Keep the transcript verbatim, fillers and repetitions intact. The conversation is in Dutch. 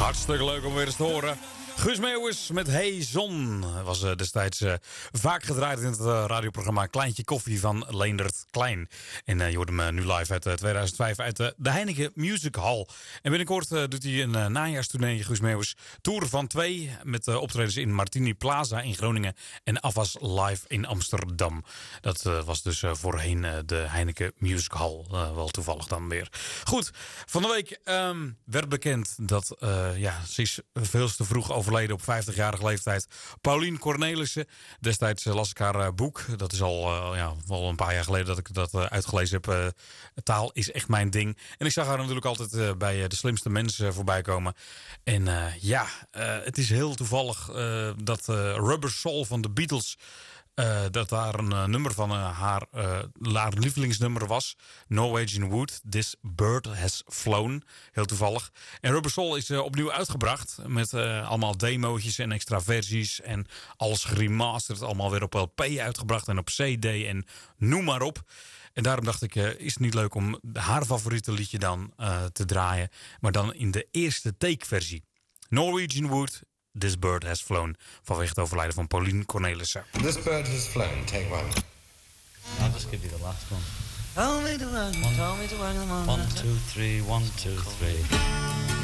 Hartstikke leuk om weer eens te horen. Guus Meeuwis met Hey Zon was uh, destijds uh, vaak gedraaid in het uh, radioprogramma Kleintje Koffie van Leendert Klein. En uh, je hoort hem uh, nu live uit uh, tweeduizend vijf uit uh, de Heineken Music Hall. En binnenkort uh, doet hij een uh, najaarstournee, Guus Meeuwis. Tour van twee met uh, optredens in Martini Plaza in Groningen en Avas Live in Amsterdam. Dat uh, was dus uh, voorheen uh, de Heineken Music Hall. Uh, wel toevallig dan weer. Goed, van de week um, werd bekend dat uh, ja, ze is veel te vroeg overleden op vijftigjarige leeftijd. Paulien Cornelissen. Destijds uh, las ik haar uh, boek. Dat is al, uh, ja, al een paar jaar geleden dat ik dat uh, uitgelezen heb. Uh, taal is echt mijn ding. En ik zag haar natuurlijk altijd uh, bij uh, De Slimste Mensen uh, voorbij komen. En uh, ja, uh, het is heel toevallig uh, dat uh, Rubber Soul van de Beatles... Uh, dat daar een uh, nummer van uh, haar, uh, haar lievelingsnummer was. Norwegian Wood, This Bird Has Flown. Heel toevallig. En Rubber Soul is uh, opnieuw uitgebracht. Met uh, allemaal demo's en extra versies. En alles geremasterd. Allemaal weer op L P uitgebracht en op C D en noem maar op. En daarom dacht ik, uh, is het niet leuk om haar favoriete liedje dan uh, te draaien. Maar dan in de eerste take-versie. Norwegian Wood, This Bird Has Flown. Vanwege het overlijden van Paulien Cornelissen. This bird has flown, take one. I'll just give you the last one. Told me to work, One, told me to work in the morning. one, two, three, one, two, three.